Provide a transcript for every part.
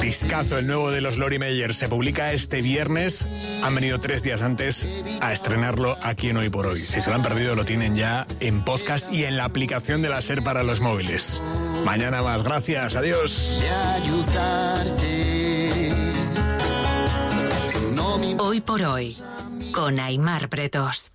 Discazo, el nuevo de los Lori Meyer, se publica este viernes. Han venido 3 días antes a estrenarlo aquí en Hoy por Hoy. Si se lo han perdido, lo tienen ya en podcast y en la aplicación de la SER para los móviles. Mañana más, gracias, adiós. Hoy por Hoy, con Aimar Pretos.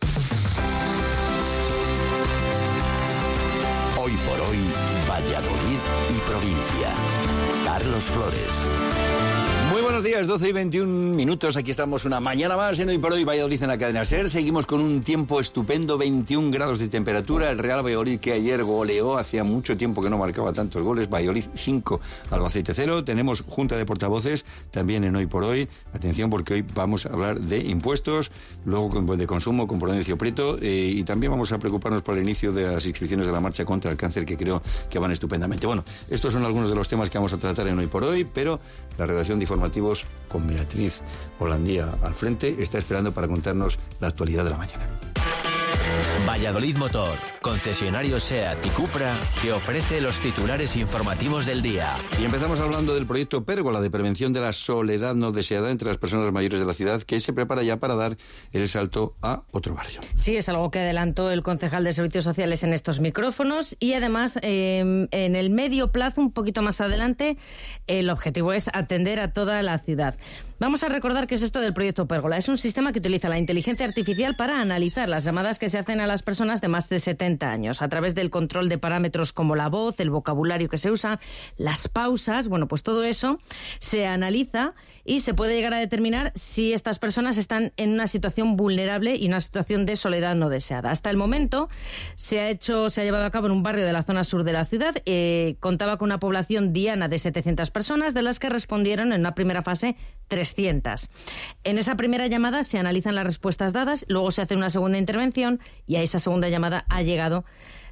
Hoy por Hoy, Valladolid y provincia. Carlos Flores. Muy buenos días, 12 y 21 minutos. Aquí estamos una mañana más en Hoy por Hoy, Valladolid en la cadena SER. Seguimos con un tiempo estupendo, 21 grados de temperatura. El Real Valladolid, que ayer goleó, hacía mucho tiempo que no marcaba tantos goles. Valladolid 5, Albacete 0. Tenemos junta de portavoces también en Hoy por Hoy. Atención, porque hoy vamos a hablar de impuestos, luego de consumo con Prudencio Prieto, y también vamos a preocuparnos por el inicio de las inscripciones de la marcha contra el cáncer, que creo que van estupendamente. Bueno, estos son algunos de los temas que vamos a tratar en Hoy por Hoy, pero la redacción de informativos, con Beatriz Holandía al frente, está esperando para contarnos la actualidad de la mañana. Valladolid Motor, concesionario SEAT y Cupra, que ofrece los titulares informativos del día. Y empezamos hablando del proyecto Pérgola, de prevención de la soledad no deseada entre las personas mayores de la ciudad, que se prepara ya para dar el salto a otro barrio. Sí, es algo que adelantó el concejal de Servicios Sociales en estos micrófonos, y además en el medio plazo, un poquito más adelante, el objetivo es atender a toda la ciudad. Vamos a recordar qué es esto del proyecto Pérgola. Es un sistema que utiliza la inteligencia artificial para analizar las llamadas que se hacen a las personas de más de 70 años, a través del control de parámetros como la voz, el vocabulario que se usa, las pausas. Bueno, pues todo eso se analiza y se puede llegar a determinar si estas personas están en una situación vulnerable y una situación de soledad no deseada. Hasta el momento se ha llevado a cabo en un barrio de la zona sur de la ciudad. Contaba con una población diana de 700 personas, de las que respondieron en una primera fase 300. En esa primera llamada se analizan las respuestas dadas, luego se hace una segunda intervención y a esa segunda llamada han llegado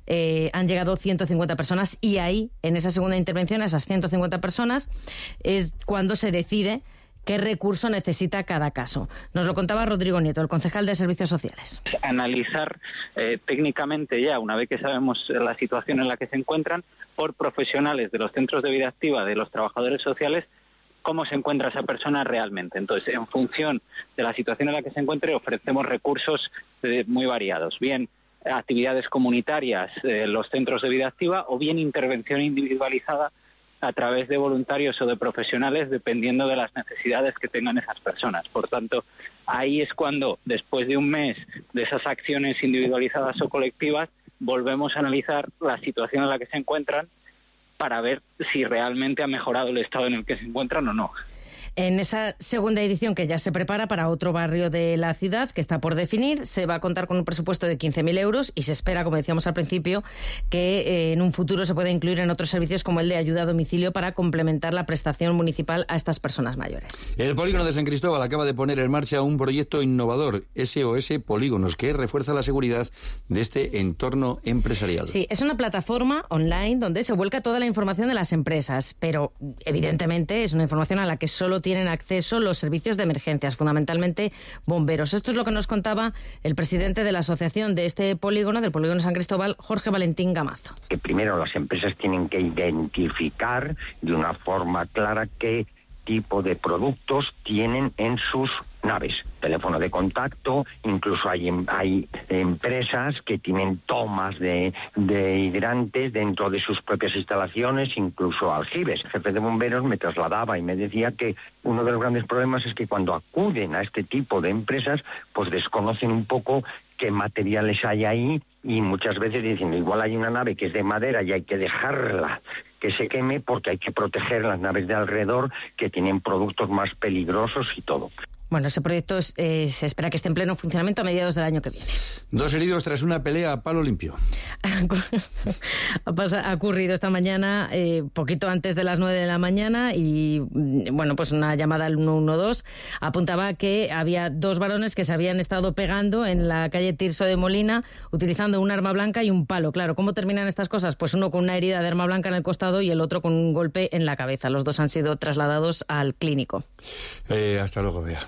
150 personas, y ahí, en esa segunda intervención, a esas 150 personas, es cuando se decide qué recurso necesita cada caso. Nos lo contaba Rodrigo Nieto, el concejal de Servicios Sociales. Analizar técnicamente ya, una vez que sabemos la situación en la que se encuentran, por profesionales de los centros de vida activa, de los trabajadores sociales, cómo se encuentra esa persona realmente. Entonces, en función de la situación en la que se encuentre, ofrecemos recursos muy variados. Bien, actividades comunitarias, los centros de vida activa, o bien intervención individualizada a través de voluntarios o de profesionales, dependiendo de las necesidades que tengan esas personas. Por tanto, ahí es cuando, después de un mes de esas acciones individualizadas o colectivas, volvemos a analizar la situación en la que se encuentran para ver si realmente ha mejorado el estado en el que se encuentran o no. En esa segunda edición, que ya se prepara para otro barrio de la ciudad, que está por definir, se va a contar con un presupuesto de 15.000 euros y se espera, como decíamos al principio, que en un futuro se pueda incluir en otros servicios como el de ayuda a domicilio para complementar la prestación municipal a estas personas mayores. El Polígono de San Cristóbal acaba de poner en marcha un proyecto innovador, SOS Polígonos, que refuerza la seguridad de este entorno empresarial. Sí, es una plataforma online donde se vuelca toda la información de las empresas, pero evidentemente es una información a la que solo tienen acceso los servicios de emergencias, fundamentalmente bomberos. Esto es lo que nos contaba el presidente de la asociación de este polígono, del Polígono San Cristóbal, Jorge Valentín Gamazo. Que primero las empresas tienen que identificar de una forma clara qué tipo de productos tienen en sus naves, teléfono de contacto, incluso hay empresas que tienen tomas de hidrantes dentro de sus propias instalaciones, incluso aljibes. El jefe de bomberos me trasladaba y me decía que uno de los grandes problemas es que cuando acuden a este tipo de empresas, pues desconocen un poco qué materiales hay ahí, y muchas veces dicen, igual hay una nave que es de madera y hay que dejarla que se queme porque hay que proteger las naves de alrededor que tienen productos más peligrosos y todo. Bueno, ese proyecto se espera que esté en pleno funcionamiento a mediados del año que viene. 2 heridos tras una pelea a palo limpio. Ha ocurrido esta mañana, poquito antes de las 9 de la mañana, y bueno, pues una llamada al 112 apuntaba que había 2 varones que se habían estado pegando en la calle Tirso de Molina utilizando un arma blanca y un palo. Claro, ¿cómo terminan estas cosas? Pues uno con una herida de arma blanca en el costado y el otro con un golpe en la cabeza. Los 2 han sido trasladados al clínico. Hasta luego, Bea.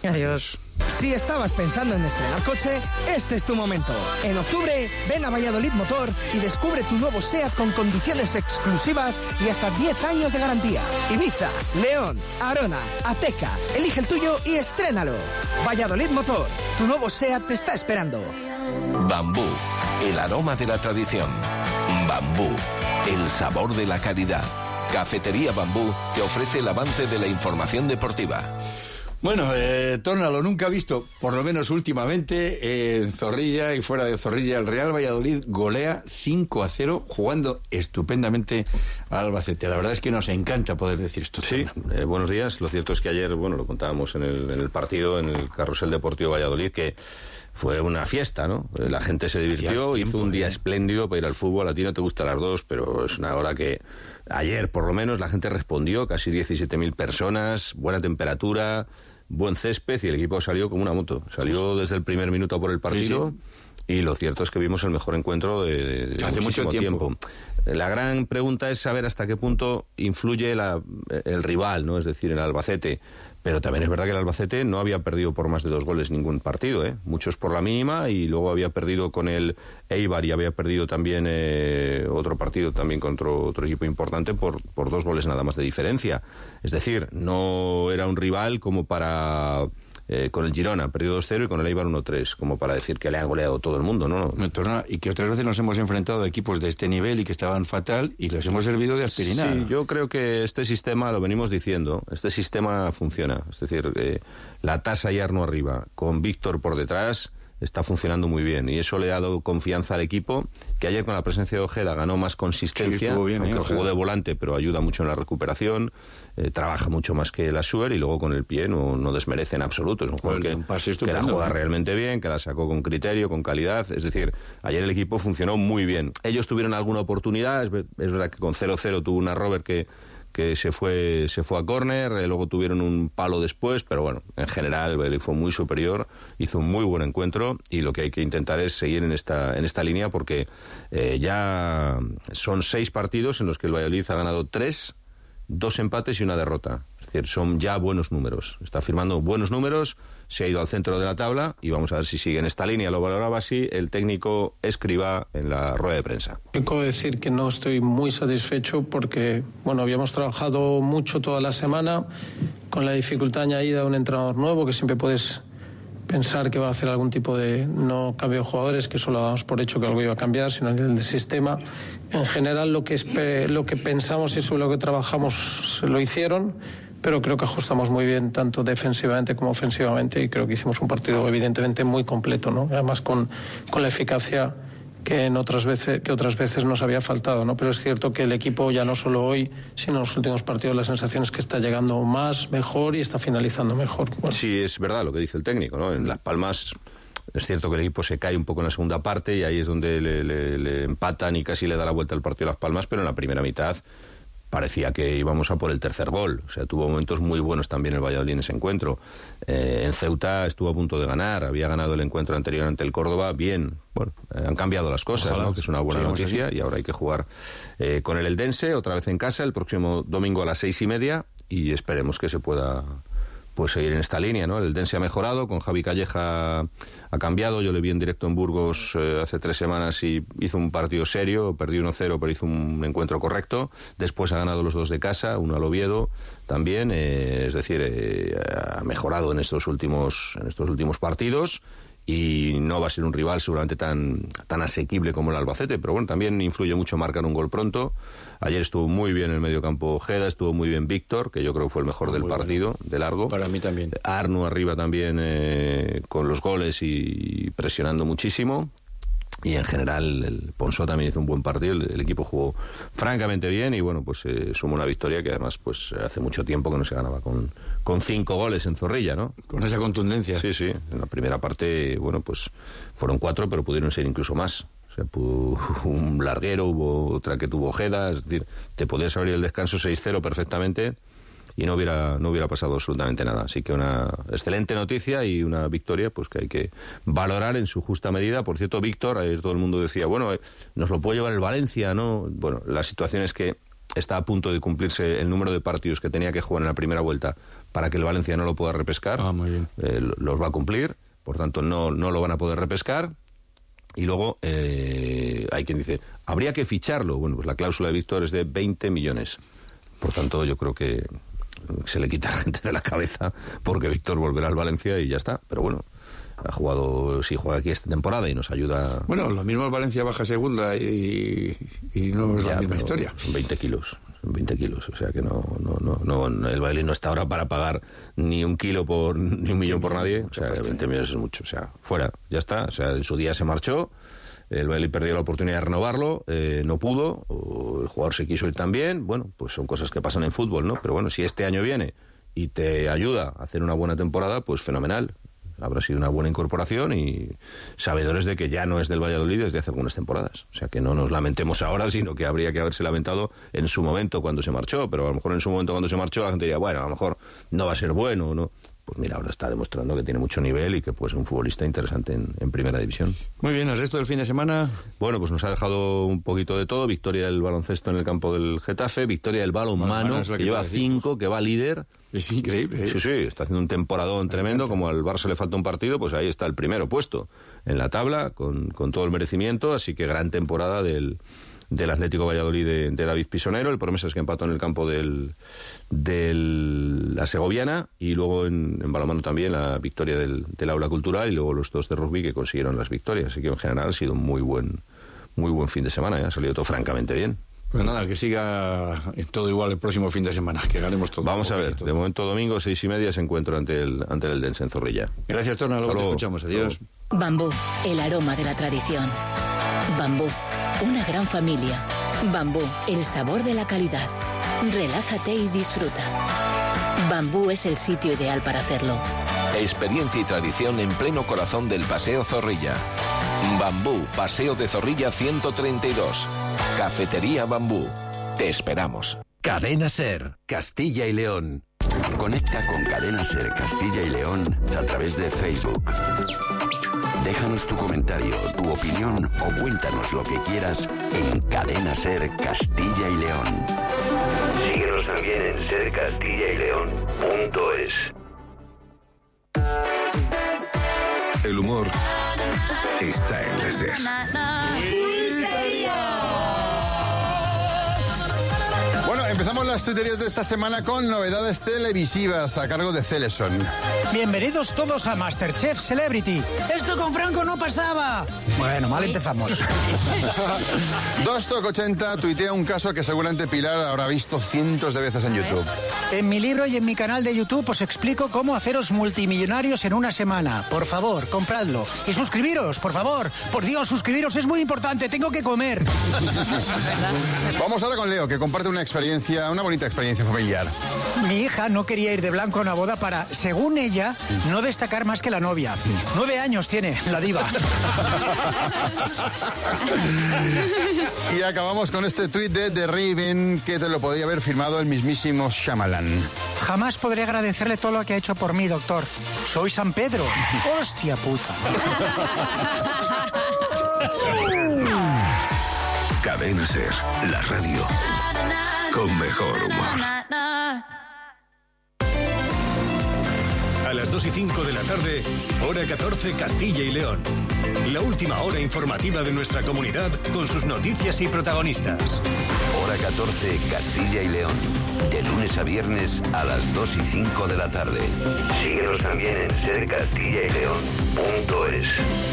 Adiós. Si estabas pensando en estrenar coche, este es tu momento. En octubre, ven a Valladolid Motor y descubre tu nuevo SEAT con condiciones exclusivas y hasta 10 años de garantía. Ibiza, León, Arona, Ateca, elige el tuyo y estrénalo. Valladolid Motor, tu nuevo SEAT te está esperando. Bambú, el aroma de la tradición. Bambú, el sabor de la calidad. Cafetería Bambú te ofrece el avance de la información deportiva. Bueno, Tórnalo, nunca visto, por lo menos últimamente, en Zorrilla y fuera de Zorrilla, el Real Valladolid golea 5-0, jugando estupendamente al Albacete. La verdad es que nos encanta poder decir esto. Sí, buenos días. Lo cierto es que ayer, lo contábamos en el partido, en el Carrusel Deportivo Valladolid, que fue una fiesta, ¿no? La gente se divirtió, hizo un día espléndido para ir al fútbol. A ti no te gustan las dos, pero es una hora que ayer, por lo menos, la gente respondió, casi 17.000 personas, buena temperatura, buen césped, y el equipo salió como una moto. Salió desde el primer minuto por el partido. Sí. Y lo cierto es que vimos el mejor encuentro de hace mucho tiempo. La gran pregunta es saber hasta qué punto influye el rival, ¿no? Es decir, el Albacete. Pero también es verdad que el Albacete no había perdido por más de 2 goles ningún partido, ¿eh? Muchos por la mínima, y luego había perdido con el Eibar y había perdido también otro partido también contra otro equipo importante por 2 goles nada más de diferencia. Es decir, no era un rival como para... con el Girona, perdió 2-0, y con el Eibar 1-3, como para decir que le han goleado todo el mundo, ¿no? Y que otras veces nos hemos enfrentado a equipos de este nivel y que estaban fatal y les hemos servido de aspirina. Sí, yo creo que este sistema, lo venimos diciendo, este sistema funciona. Es decir, la tasa y Arno arriba, con Víctor por detrás, está funcionando muy bien, y eso le ha dado confianza al equipo, que ayer con la presencia de Ojeda ganó más consistencia, sí, bien, aunque jugó de volante, pero ayuda mucho en la recuperación, trabaja mucho más que la Suer, y luego con el pie no desmerece en absoluto. Es un jugador que la juega realmente bien, que la sacó con criterio, con calidad. Es decir, ayer el equipo funcionó muy bien. Ellos tuvieron alguna oportunidad, es verdad que con 0-0 tuvo una Robert que se fue a córner, luego tuvieron un palo después, pero bueno, en general el Valladolid fue muy superior, hizo un muy buen encuentro, y lo que hay que intentar es seguir en esta línea, porque ya son 6 partidos en los que el Valladolid ha ganado 3, 2 empates y 1 derrota. Es decir, son ya buenos números, está firmando buenos números, se ha ido al centro de la tabla, y vamos a ver si sigue en esta línea. Lo valoraba así el técnico Escribá en la rueda de prensa. Tengo que decir que no estoy muy satisfecho porque, habíamos trabajado mucho toda la semana, con la dificultad añadida de un entrenador nuevo, que siempre puedes pensar que va a hacer algún tipo de no cambio de jugadores, que solo damos por hecho que algo iba a cambiar, sino el del sistema. En general, lo que pensamos y sobre lo que trabajamos lo hicieron, pero creo que ajustamos muy bien tanto defensivamente como ofensivamente, y creo que hicimos un partido evidentemente muy completo, ¿no? Además con la eficacia que otras veces nos había faltado, ¿no? Pero es cierto que el equipo, ya no solo hoy, sino en los últimos partidos, la sensación es que está llegando más, mejor, y está finalizando mejor. Bueno. Sí, es verdad lo que dice el técnico, ¿no? En Las Palmas es cierto que el equipo se cae un poco en la segunda parte, y ahí es donde le empatan y casi le da la vuelta al partido a Las Palmas, pero en la primera mitad parecía que íbamos a por el tercer gol. O sea, tuvo momentos muy buenos también el Valladolid en ese encuentro. En Ceuta estuvo a punto de ganar, había ganado el encuentro anterior ante el Córdoba bien. Bueno, han cambiado las cosas, ¿no? Que es una buena noticia, y ahora hay que jugar con el Eldense, otra vez en casa, el próximo domingo a las 6:30, y esperemos que se pueda seguir en esta línea, ¿no? El Dense ha mejorado, con Javi Calleja ha cambiado. Yo le vi en directo en Burgos hace 3 semanas y hizo un partido serio, perdió 1-0, pero hizo un encuentro correcto. Después ha ganado los 2 de casa, uno al Oviedo también, es decir, ha mejorado en estos últimos partidos, y no va a ser un rival seguramente tan asequible como el Albacete, pero bueno, también influye mucho marcar un gol pronto. Ayer estuvo muy bien en el mediocampo Ojeda, estuvo muy bien Víctor, que yo creo que fue el mejor del partido, de largo. Para mí también. Arnu arriba también con los goles y presionando muchísimo. Y en general el Ponsó también hizo un buen partido, el equipo jugó francamente bien, y bueno, pues sumó una victoria que además pues hace mucho tiempo que no se ganaba con 5 goles en Zorrilla, ¿no? Con esa contundencia. Sí, en la primera parte, bueno, pues fueron 4, pero pudieron ser incluso más. O sea, hubo un larguero, hubo otra que tuvo Ojeda, es decir, te podías abrir el descanso 6-0 perfectamente, y no hubiera pasado absolutamente nada. Así que una excelente noticia y una victoria pues que hay que valorar en su justa medida. Por cierto, Víctor, ayer todo el mundo decía, bueno, nos lo puede llevar el Valencia, ¿no? Bueno, la situación es que está a punto de cumplirse el número de partidos que tenía que jugar en la primera vuelta para que el Valencia no lo pueda repescar. Muy bien. Los va a cumplir, por tanto no lo van a poder repescar. Y luego hay quien dice, habría que ficharlo. Bueno, pues la cláusula de Víctor es de 20 millones. Por tanto, yo creo que se le quita a la gente de la cabeza porque Víctor volverá al Valencia y ya está. Pero bueno, si juega aquí esta temporada y nos ayuda... Bueno, lo mismo el Valencia baja segunda y no es la misma historia. Son 20 kilos, o sea que no el Valladolid no está ahora para pagar ni un millón por nadie, o sea, 20 millones es mucho, o sea, fuera, ya está, o sea, en su día se marchó, el Valladolid perdió la oportunidad de renovarlo, no pudo, o el jugador se quiso ir también, bueno, pues son cosas que pasan en fútbol, ¿no? Pero bueno, si este año viene y te ayuda a hacer una buena temporada, pues fenomenal. Habrá sido una buena incorporación y sabedores de que ya no es del Valladolid desde hace algunas temporadas. O sea, que no nos lamentemos ahora, sino que habría que haberse lamentado en su momento cuando se marchó. Pero a lo mejor en su momento cuando se marchó la gente diría, bueno, a lo mejor no va a ser bueno, ¿no? Pues mira, ahora está demostrando que tiene mucho nivel y que puede ser un futbolista interesante en primera división. Muy bien, ¿el resto del fin de semana? Bueno, pues nos ha dejado un poquito de todo. Victoria del baloncesto en el campo del Getafe, victoria del balonmano, que lleva 5, que va líder. Es increíble. Sí, está haciendo un temporadón tremendo. Como al Barça le falta un partido, pues ahí está el primero puesto en la tabla, con todo el merecimiento. Así que gran temporada del Atlético Valladolid de David Pisonero. El Promesas que empató en el campo de la Segoviana, y luego en balonmano también la victoria del Aula Cultural, y luego los 2 de rugby que consiguieron las victorias. Así que en general ha sido un muy buen fin de semana, ha salido todo francamente bien. Pues nada, que siga todo igual el próximo fin de semana, que ganemos todo. Vamos a ver, de momento domingo 6:30 se encuentra ante el Eldense en Zorrilla. Gracias, Torna, luego te escuchamos, adiós. Bambú, el aroma de la tradición. Bambú, una gran familia. Bambú, el sabor de la calidad. Relájate y disfruta. Bambú es el sitio ideal para hacerlo. Experiencia y tradición en pleno corazón del Paseo Zorrilla. Bambú, Paseo de Zorrilla 132. Cafetería Bambú. Te esperamos. Cadena Ser, Castilla y León. Conecta con Cadena Ser Castilla y León a través de Facebook. Déjanos tu comentario, tu opinión o cuéntanos lo que quieras en Cadena Ser Castilla y León. Síguenos también en sercastillayleón.es. El humor está en la Ser. Bueno, empezamos las tuiterías de esta semana con novedades televisivas a cargo de Celeson. Bienvenidos todos a Masterchef Celebrity. Esto con Franco no pasaba. Bueno, mal empezamos. Dostoc80 tuitea un caso que seguramente Pilar habrá visto cientos de veces en YouTube. En mi libro y en mi canal de YouTube os explico cómo haceros multimillonarios en una semana. Por favor, compradlo. Y suscribiros, por favor. Por Dios, suscribiros, es muy importante. Tengo que comer. Vamos ahora con Leo, que comparte una bonita experiencia familiar. Mi hija no quería ir de blanco a una boda para, según ella, no destacar más que la novia. 9 años tiene, la diva. Y acabamos con este tuit de The Raven, que te lo podía haber firmado el mismísimo Shyamalan. Jamás podré agradecerle todo lo que ha hecho por mí, doctor. Soy San Pedro. Hostia puta. Cadena Ser, la radio con mejor humor. A las 2:05 de la tarde, hora 14 Castilla y León. La última hora informativa de nuestra comunidad con sus noticias y protagonistas. Hora 14 Castilla y León. De lunes a viernes a las 2:05 de la tarde. Síguenos también en sercastillayleón.es.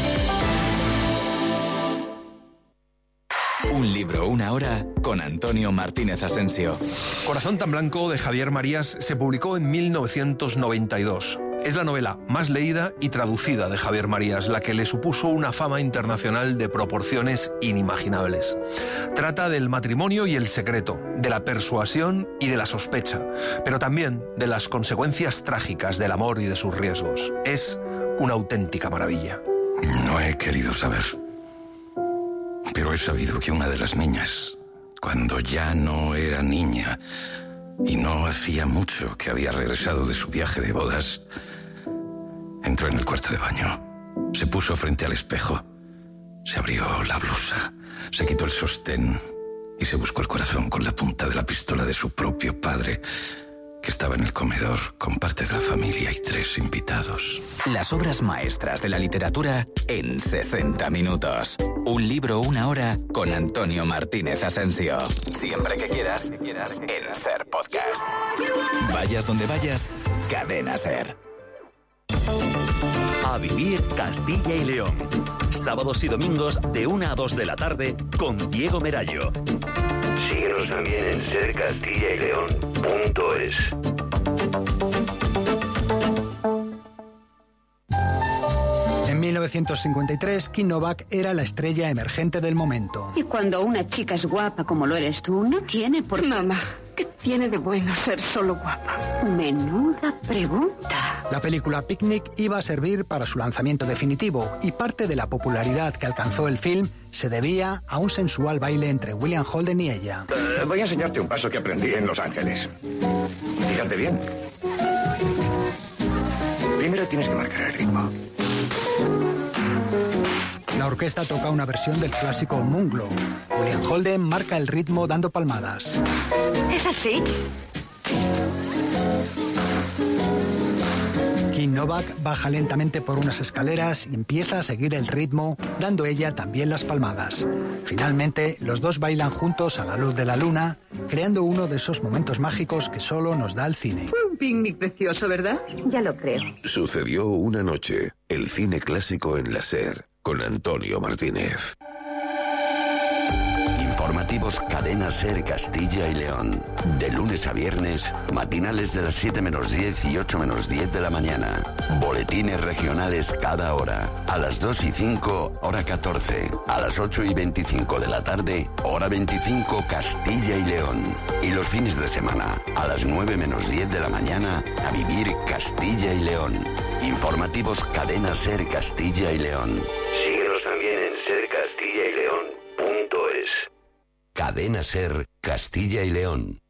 Un libro, una hora, con Antonio Martínez Asensio. Corazón tan blanco de Javier Marías se publicó en 1992. Es la novela más leída y traducida de Javier Marías, la que le supuso una fama internacional de proporciones inimaginables. Trata del matrimonio y el secreto, de la persuasión y de la sospecha, pero también de las consecuencias trágicas del amor y de sus riesgos. Es una auténtica maravilla. No he querido saber. Pero he sabido que una de las niñas, cuando ya no era niña y no hacía mucho que había regresado de su viaje de bodas, entró en el cuarto de baño, se puso frente al espejo, se abrió la blusa, se quitó el sostén y se buscó el corazón con la punta de la pistola de su propio padre, que estaba en el comedor con parte de la familia y 3 invitados. Las obras maestras de la literatura en 60 minutos. Un libro, una hora con Antonio Martínez Asensio. Siempre que quieras, en Ser Podcast. Vayas donde vayas, Cadena Ser. A vivir Castilla y León. Sábados y domingos de 1 a 2 de la tarde con Diego Merallo. Síguenos también en sercastillaileon.es. En 1953, Kim Novak era la estrella emergente del momento. Y cuando una chica es guapa como lo eres tú, no tiene por qué... Mamá, ¿qué tiene de bueno ser solo guapa? Menuda pregunta. La película Picnic iba a servir para su lanzamiento definitivo y parte de la popularidad que alcanzó el film se debía a un sensual baile entre William Holden y ella. Voy a enseñarte un paso que aprendí en Los Ángeles. Fíjate bien. Primero tienes que marcar el ritmo. La orquesta toca una versión del clásico Moonglow. William Holden marca el ritmo dando palmadas. ¿Es así? Kim Novak baja lentamente por unas escaleras y empieza a seguir el ritmo, dando ella también las palmadas. Finalmente, los dos bailan juntos a la luz de la luna, creando uno de esos momentos mágicos que solo nos da el cine. Fue un picnic precioso, ¿verdad? Ya lo creo. Sucedió una noche. El cine clásico en la SER. Con Antonio Martínez. Informativos Cadena Ser Castilla y León. De lunes a viernes, matinales de las 7 menos 10 y 8 menos 10 de la mañana. Boletines regionales cada hora. A las 2 y 5, hora 14. A las 8 y 25 de la tarde, hora 25 Castilla y León. Y los fines de semana, a las 9 menos 10 de la mañana, a vivir Castilla y León. Informativos Cadena Ser Castilla y León. Síguenos también en sercastillaileon.es. Cadena Ser Castilla y León.